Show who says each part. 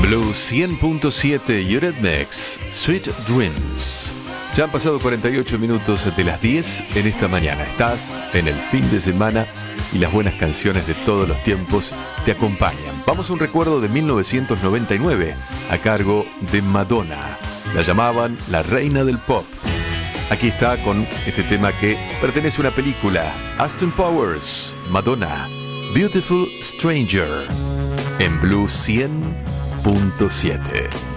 Speaker 1: Blue 100.7 Eurythmics, Sweet Dreams. Ya han pasado 48 minutos de las 10 en esta mañana. Estás en el fin de semana y las buenas canciones de todos los tiempos te acompañan. Vamos a un recuerdo de 1999 a cargo de Madonna. La llamaban la reina del pop. Aquí está con este tema que pertenece a una película, Austin Powers, Madonna, Beautiful Stranger, en Blue 100.7.